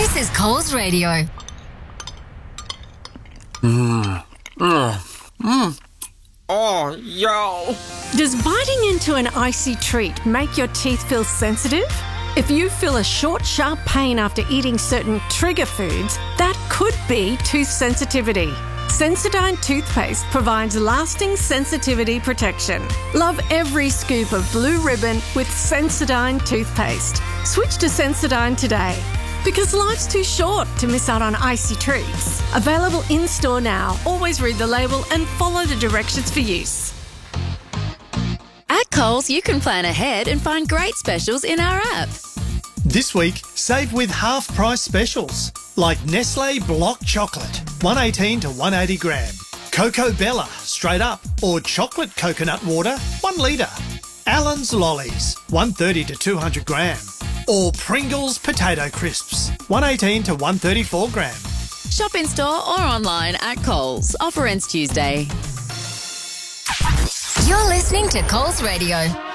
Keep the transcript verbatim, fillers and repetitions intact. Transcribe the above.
This is Coles Radio. Mmm. Mmm. Mmm. Oh, yo. Does biting into an icy treat make your teeth feel sensitive? If you feel a short, sharp pain after eating certain trigger foods, that could be tooth sensitivity. Sensodyne toothpaste provides lasting sensitivity protection. Love every scoop of blue ribbon with Sensodyne toothpaste. Switch to Sensodyne today. Because life's too short to miss out on icy treats. Available in-store now. Always read the label and follow the directions for use. At Coles, you can plan ahead and find great specials in our app. This week, save with half-price specials, like Nestle Block Chocolate, one eighteen to one eighty gram. Cocoa Bella, straight up, or chocolate coconut water, one litre. Allen's Lollies, one thirty to two hundred gram. Or Pringles Potato Crisps, one eighteen to one thirty-four gram. Shop in store or online at Coles. Offer ends Tuesday. You're listening to Coles Radio.